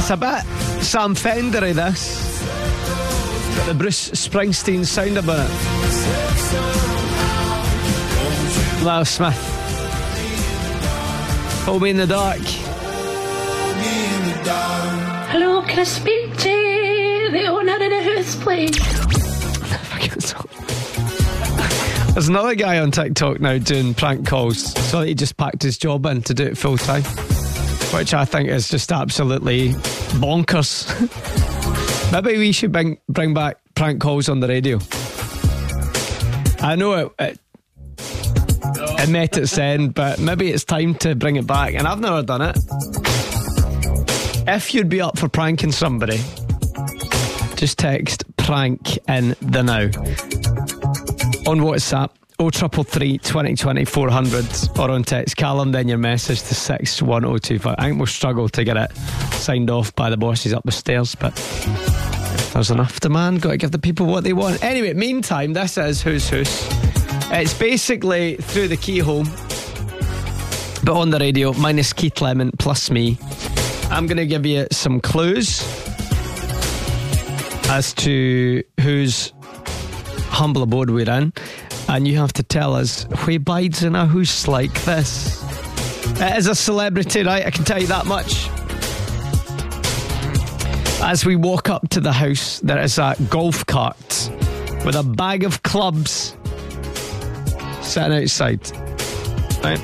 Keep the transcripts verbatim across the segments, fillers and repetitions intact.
It's a bit Sam Fendery, this. Got the Bruce Springsteen sound about it. Lyle Smith. Hold Me in the Dark. Hello, can I speak to the owner of the house, please? There's another guy on TikTok now doing prank calls, so that he just packed his job in to do it full time, which I think is just absolutely bonkers. Maybe we should bring bring back prank calls on the radio. I know it, it, it met its end, but maybe it's time to bring it back, and I've never done it. If you'd be up for pranking somebody, just text prank in the now on WhatsApp oh triple three, twenty twenty, four hundred, or on text Callum, then your message to six one oh two five. I think we'll struggle to get it signed off by the bosses up the stairs, but if there's enough demand, got to give the people what they want. Anyway, meantime, this is Who's Who's. It's basically Through the Keyhole, but on the radio, minus Keith Lemon plus me. I'm going to give you some clues as to whose humble abode we're in, and you have to tell us who bides in a house like this. It is a celebrity, right? I can tell you that much. As we walk up to the house, there is a golf cart with a bag of clubs sitting outside, right?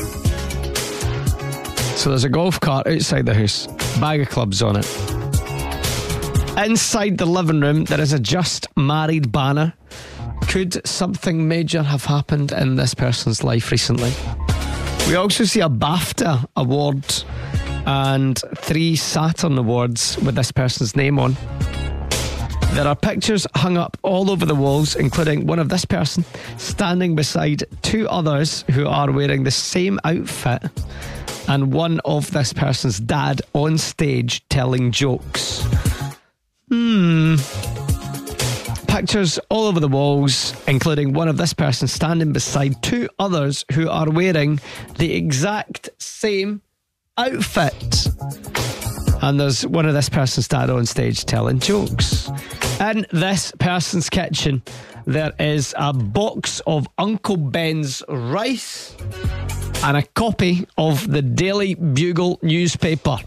So there's a golf cart outside the house, bag of clubs on it. Inside the living room, there is a just married banner. Could something major have happened in this person's life recently? We also see a BAFTA award and three Saturn awards with this person's name on. There are pictures hung up all over the walls, including one of this person standing beside two others who are wearing the same outfit, and one of this person's dad on stage telling jokes. Hmm. Pictures all over the walls, including one of this person standing beside two others who are wearing the exact same outfit. And there's one of this person's dad on stage telling jokes. In this person's kitchen, there is a box of Uncle Ben's rice and a copy of the Daily Bugle newspaper.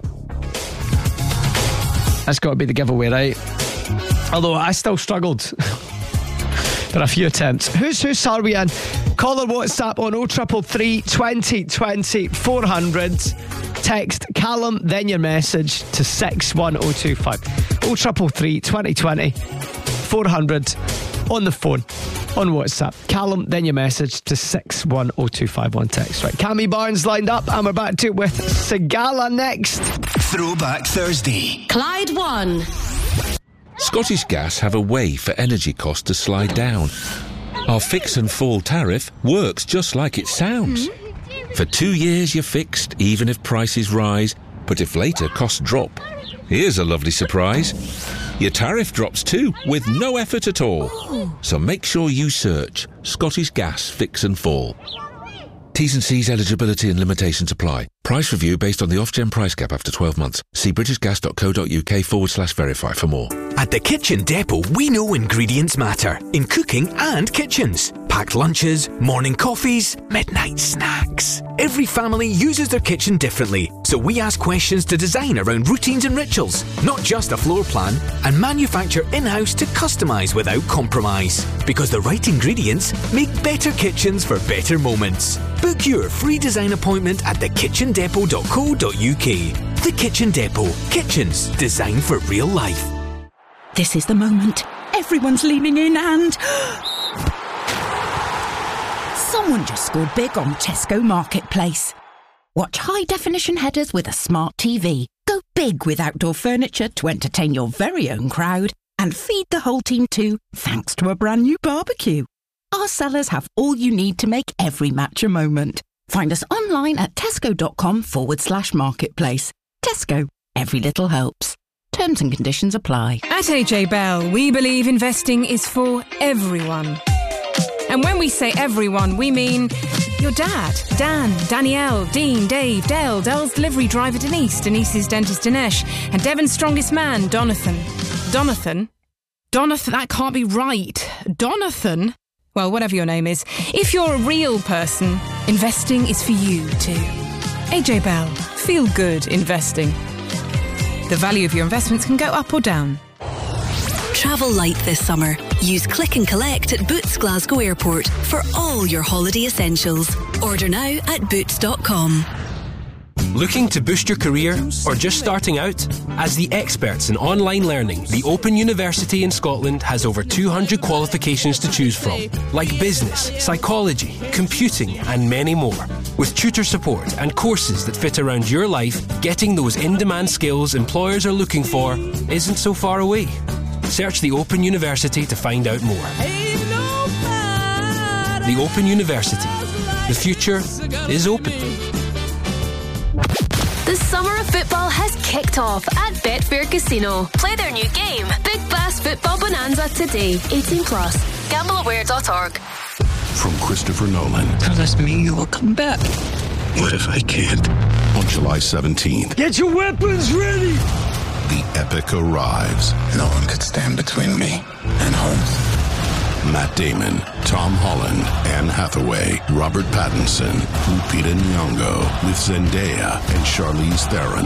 That's got to be the giveaway, right? Although I still struggled for a few attempts. Who's Who's are we in? Call or WhatsApp on oh triple three, twenty twenty, four hundred. Text Callum, then your message to six one oh two five. oh triple three, twenty twenty, four hundred on the phone, on WhatsApp. Callum, then your message to six one oh two five on text. Right, Cammy Barnes lined up, and we're back to it with Sigala next. Throwback Thursday. Clyde one. Scottish Gas have a way for energy costs to slide down. Our fix and fall tariff works just like it sounds. Mm-hmm. For two years you're fixed, even if prices rise, but if later costs drop, here's a lovely surprise. Your tariff drops too, with no effort at all. Ooh. So make sure you search Scottish Gas Fix and Fall. T's and C's eligibility and limitations apply. Price review based on the Ofgem price cap after twelve months. See britishgas.co.uk forward slash verify for more. At the Kitchen Depot, we know ingredients matter in cooking and kitchens. Packed lunches, morning coffees, midnight snacks. Every family uses their kitchen differently, so we ask questions to design around routines and rituals, not just a floor plan, and manufacture in-house to customise without compromise. Because the right ingredients make better kitchens for better moments. Book your free design appointment at the kitchen depot dot co dot uk. The Kitchen Depot. Kitchens designed for real life. This is the moment. Everyone's leaning in and... someone just scored big on Tesco Marketplace. Watch high-definition headers with a smart T V. Go big with outdoor furniture to entertain your very own crowd. And feed the whole team too, thanks to a brand new barbecue. Our sellers have all you need to make every match a moment. Find us online at tesco.com forward slash marketplace. Tesco. Every little helps. Terms and conditions apply. At A J Bell, we believe investing is for everyone. And when we say everyone, we mean your dad, Dan, Danielle, Dean, Dave, Dale, Dell's delivery driver Denise, Denise's dentist Dinesh, and Devon's strongest man, Donathan. Donathan? Donathan, that can't be right. Donathan? Well, whatever your name is, if you're a real person, investing is for you too. A J Bell, feel good investing. The value of your investments can go up or down. Travel light this summer. Use Click and Collect at Boots Glasgow Airport for all your holiday essentials. Order now at boots dot com. Looking to boost your career or just starting out? As the experts in online learning, the Open University in Scotland has over two hundred qualifications to choose from, like business, psychology, computing and many more. With tutor support and courses that fit around your life, getting those in-demand skills employers are looking for isn't so far away. Search the Open University to find out more. The Open University. The future is open. The summer of football has kicked off at Betfair Casino. Play their new game, Big Bass Football Bonanza, today. eighteen plus. Gamble aware dot org. From Christopher Nolan. Promise me you will come back. What if I can't? On July seventeenth. Get your weapons ready! The epic arrives. No one could stand between me and home. Matt Damon, Tom Holland, Anne Hathaway, Robert Pattinson, Lupita Nyong'o, with Zendaya and Charlize Theron.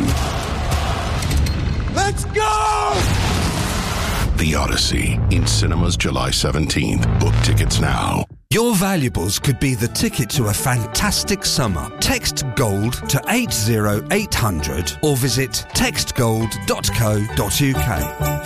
Let's go! The Odyssey, in cinemas July seventeenth. Book tickets now. Your valuables could be the ticket to a fantastic summer. Text GOLD to eight zero eight hundred or visit text gold dot co dot uk.